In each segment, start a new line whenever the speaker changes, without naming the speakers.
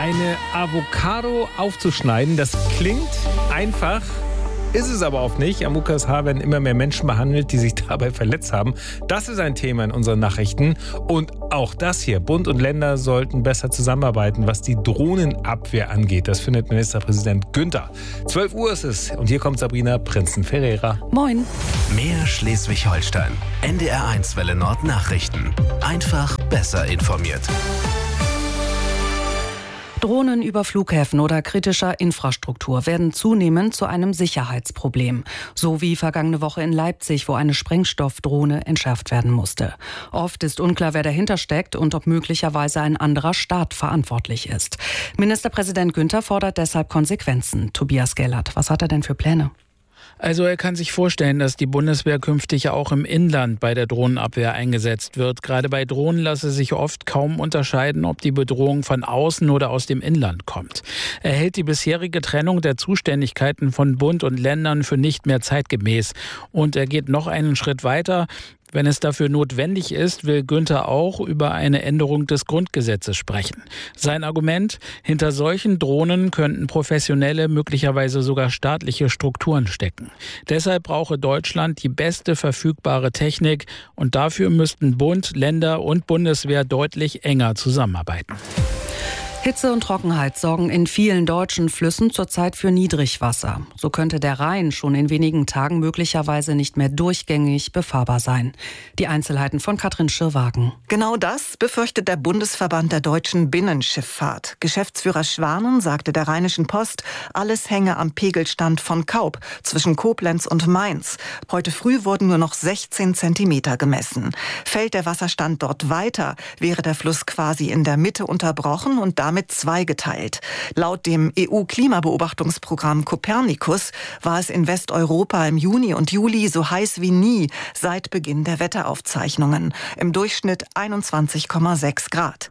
Eine Avocado aufzuschneiden, das klingt einfach, ist es aber oft nicht. Am UKSH werden immer mehr Menschen behandelt, die sich dabei verletzt haben. Das ist ein Thema in unseren Nachrichten. Und auch das hier. Bund und Länder sollten besser zusammenarbeiten, was die Drohnenabwehr angeht. Das findet Ministerpräsident Günther. 12 Uhr ist es. Und hier kommt Sabrina Prinzen-Ferreira.
Moin.
Mehr Schleswig-Holstein. NDR1 Welle Nord Nachrichten. Einfach besser informiert.
Drohnen über Flughäfen oder kritischer Infrastruktur werden zunehmend zu einem Sicherheitsproblem. So wie vergangene Woche in Leipzig, wo eine Sprengstoffdrohne entschärft werden musste. Oft ist unklar, wer dahinter steckt und ob möglicherweise ein anderer Staat verantwortlich ist. Ministerpräsident Günther fordert deshalb Konsequenzen. Tobias Gellert, was hat er denn für Pläne?
Also er kann sich vorstellen, dass die Bundeswehr künftig auch im Inland bei der Drohnenabwehr eingesetzt wird. Gerade bei Drohnen lasse sich oft kaum unterscheiden, ob die Bedrohung von außen oder aus dem Inland kommt. Er hält die bisherige Trennung der Zuständigkeiten von Bund und Ländern für nicht mehr zeitgemäß. Und er geht noch einen Schritt weiter. Wenn es dafür notwendig ist, will Günther auch über eine Änderung des Grundgesetzes sprechen. Sein Argument: Hinter solchen Drohnen könnten professionelle, möglicherweise sogar staatliche Strukturen stecken. Deshalb brauche Deutschland die beste verfügbare Technik und dafür müssten Bund, Länder und Bundeswehr deutlich enger zusammenarbeiten.
Hitze und Trockenheit sorgen in vielen deutschen Flüssen zurzeit für Niedrigwasser. So könnte der Rhein schon in wenigen Tagen möglicherweise nicht mehr durchgängig befahrbar sein. Die Einzelheiten von Katrin Schirrwagen.
Genau das befürchtet der Bundesverband der deutschen Binnenschifffahrt. Geschäftsführer Schwanen sagte der Rheinischen Post, alles hänge am Pegelstand von Kaup zwischen Koblenz und Mainz. Heute früh wurden nur noch 16 Zentimeter gemessen. Fällt der Wasserstand dort weiter, wäre der Fluss quasi in der Mitte unterbrochen und damit zweigeteilt. Laut dem EU-Klimabeobachtungsprogramm Copernicus war es in Westeuropa im Juni und Juli so heiß wie nie seit Beginn der Wetteraufzeichnungen. Im Durchschnitt 21,6 Grad.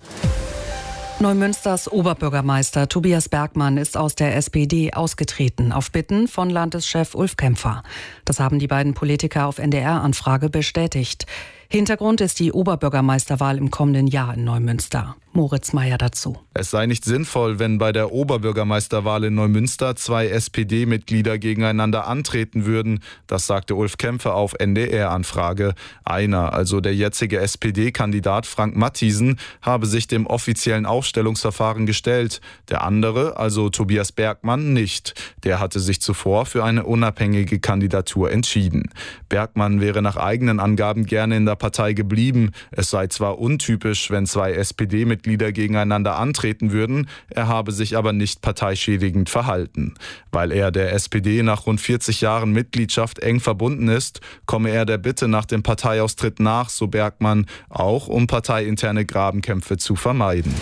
Neumünsters Oberbürgermeister Tobias Bergmann ist aus der SPD ausgetreten, auf Bitten von Landeschef Ulf Kämpfer. Das haben die beiden Politiker auf NDR-Anfrage bestätigt. Hintergrund ist die Oberbürgermeisterwahl im kommenden Jahr in Neumünster. Moritz Meyer dazu.
Es sei nicht sinnvoll, wenn bei der Oberbürgermeisterwahl in Neumünster 2 SPD-Mitglieder gegeneinander antreten würden. Das sagte Ulf Kämpfer auf NDR-Anfrage. Einer, also der jetzige SPD-Kandidat Frank Mathiesen, habe sich dem offiziellen Aufstellungsverfahren gestellt. Der andere, also Tobias Bergmann, nicht. Der hatte sich zuvor für eine unabhängige Kandidatur entschieden. Bergmann wäre nach eigenen Angaben gerne in der Partei geblieben. Es sei zwar untypisch, wenn 2 SPD-Mitglieder gegeneinander antreten würden, er habe sich aber nicht parteischädigend verhalten. Weil er der SPD nach rund 40 Jahren Mitgliedschaft eng verbunden ist, komme er der Bitte nach dem Parteiaustritt nach, so Bergmann, auch um parteiinterne Grabenkämpfe zu vermeiden.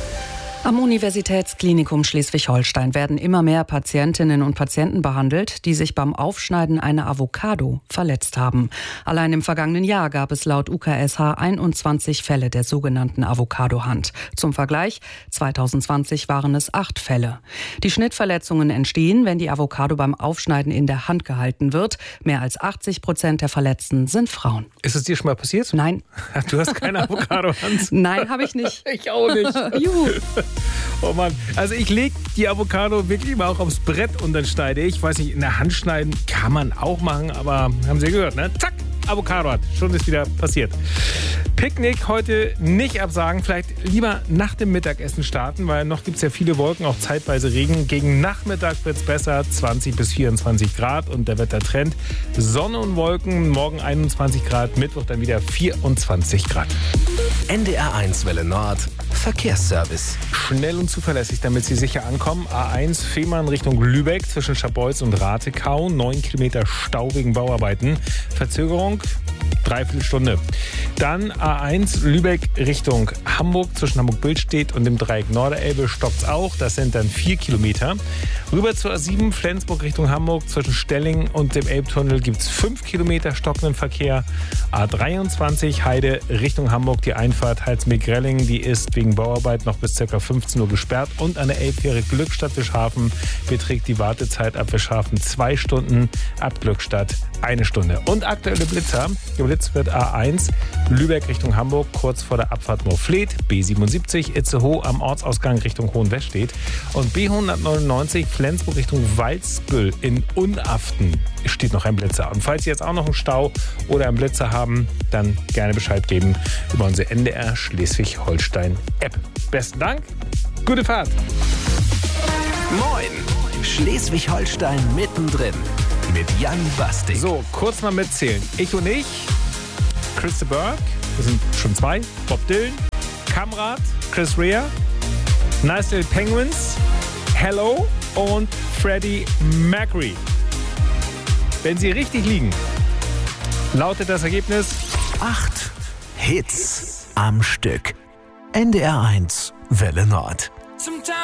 Am Universitätsklinikum Schleswig-Holstein werden immer mehr Patientinnen und Patienten behandelt, die sich beim Aufschneiden einer Avocado verletzt haben. Allein im vergangenen Jahr gab es laut UKSH 21 Fälle der sogenannten Avocado-Hand. Zum Vergleich, 2020 waren es 8 Fälle. Die Schnittverletzungen entstehen, wenn die Avocado beim Aufschneiden in der Hand gehalten wird. Mehr als 80% der Verletzten sind Frauen.
Ist es dir schon mal passiert?
Nein.
Du hast keine Avocado-Hand?
Nein, habe ich nicht.
Ich auch nicht.
Juhu.
Oh Mann, also ich lege die Avocado wirklich mal auch aufs Brett und dann schneide ich. Weiß nicht, in der Hand schneiden kann man auch machen, aber haben Sie gehört, ne? Zack, Avocado hat. Schon ist wieder passiert. Picknick heute nicht absagen, vielleicht lieber nach dem Mittagessen starten, weil noch gibt es ja viele Wolken, auch zeitweise Regen. Gegen Nachmittag wird es besser, 20 bis 24 Grad und der Wettertrend Sonne und Wolken, morgen 21 Grad, Mittwoch dann wieder 24 Grad.
NDR1 Welle Nord Verkehrsservice.
Schnell und zuverlässig, damit Sie sicher ankommen. A1 Fehmarn Richtung Lübeck zwischen Scharbeutz und Ratekau. 9 Kilometer Stau wegen Bauarbeiten. Verzögerung 3/4 Stunde. Dann A1 Lübeck Richtung Hamburg zwischen Hamburg-Billstedt und dem Dreieck Norderelbe stockt's auch. Das sind dann 4 Kilometer. Rüber zur A7 Flensburg Richtung Hamburg zwischen Stelling und dem Elbtunnel gibt's 5 Kilometer stockenden Verkehr. A23 Heide Richtung Hamburg, die Einfahrt Halsmeer-Grelling, die ist wegen Bauarbeit noch bis ca. 15 Uhr gesperrt. Und an der Elbfähre Glückstadt-Wischhafen beträgt die Wartezeit ab Wischhafen 2 Stunden, ab Glückstadt 1 Stunde. Und aktuelle Blitzer. Geblitzt wird A1 Lübeck Richtung Richtung Hamburg, kurz vor der Abfahrt Moorfleet. B77 Itzehoe am Ortsausgang Richtung Hohenwestedt. Und B199 Flensburg Richtung Walsbüll in Unaften steht noch ein Blitzer. Und falls Sie jetzt auch noch einen Stau oder einen Blitzer haben, dann gerne Bescheid geben über unsere NDR Schleswig-Holstein-App. Besten Dank, gute Fahrt.
Moin, Schleswig-Holstein mittendrin mit Jan Bastik.
So, kurz mal mitzählen. Ich und ich, Chris de Burgh, wir sind schon 2, Bob Dylan, Kamrat, Chris Rea, Nice Little Penguins, Hello und Freddie Mercury. Wenn Sie richtig liegen, lautet das Ergebnis
8 Hits am Stück. NDR 1 Welle Nord.